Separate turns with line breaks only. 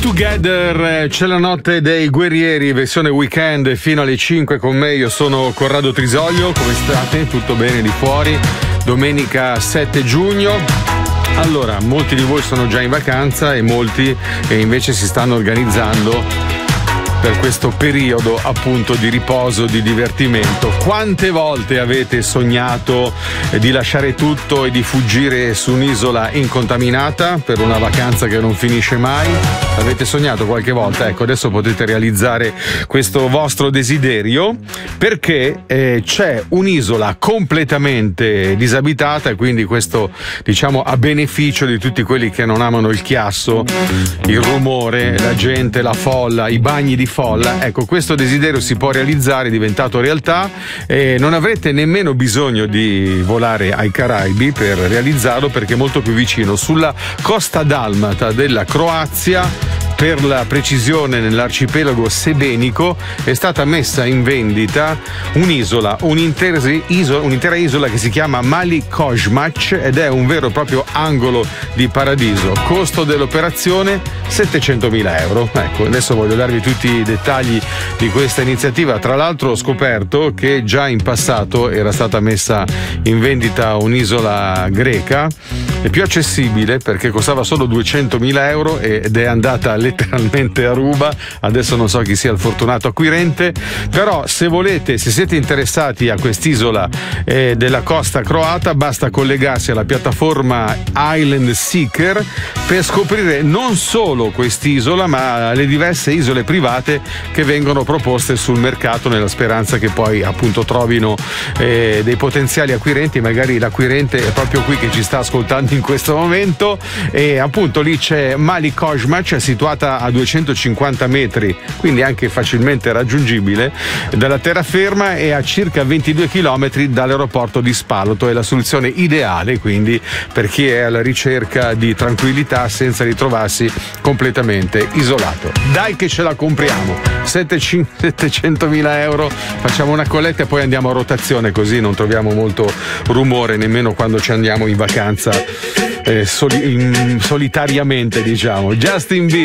Together, c'è la notte dei guerrieri, versione weekend fino alle 5 con me. Io sono Corrado Trisoglio, come state? Tutto bene di fuori? Domenica 7 giugno. Allora, molti di voi sono già in vacanza e molti invece si stanno organizzando per questo periodo appunto di riposo, di divertimento. Quante volte avete sognato di lasciare tutto e di fuggire su un'isola incontaminata per una vacanza che non finisce mai? Avete sognato qualche volta? Ecco, adesso potete realizzare questo vostro desiderio, perché c'è un'isola completamente disabitata, e quindi questo, diciamo, a beneficio di tutti quelli che non amano il chiasso, il rumore, la gente, la folla, i bagni di folla. Ecco, questo desiderio si può realizzare, è diventato realtà, e non avrete nemmeno bisogno di volare ai Caraibi per realizzarlo, perché è molto più vicino, sulla costa dalmata della Croazia. Per la precisione, nell'arcipelago sebenico è stata messa in vendita un'intera isola che si chiama Mali Kosmac, ed è un vero e proprio angolo di paradiso. Costo dell'operazione 700.000 euro. Ecco, adesso voglio darvi tutti i dettagli di questa iniziativa. Tra l'altro ho scoperto che già in passato era stata messa in vendita un'isola greca, è più accessibile perché costava solo 200.000 euro ed è andata letteralmente a ruba. Adesso non so chi sia il fortunato acquirente, però se siete interessati a quest'isola della costa croata, basta collegarsi alla piattaforma Island Seeker per scoprire non solo quest'isola, ma le diverse isole private che vengono proposte sul mercato, nella speranza che poi appunto trovino dei potenziali acquirenti. Magari l'acquirente è proprio qui che ci sta ascoltando in questo momento, e appunto lì c'è Mali Kosmac, situata a 250 metri, quindi anche facilmente raggiungibile dalla terraferma, e a circa 22 chilometri dall'aeroporto di Spalato. È la soluzione ideale quindi per chi è alla ricerca di tranquillità senza ritrovarsi completamente isolato. Dai che ce la compriamo, 700.000 euro, facciamo una colletta e poi andiamo a rotazione, così non troviamo molto rumore nemmeno quando ci andiamo in vacanza solitariamente, diciamo. Justin Bieber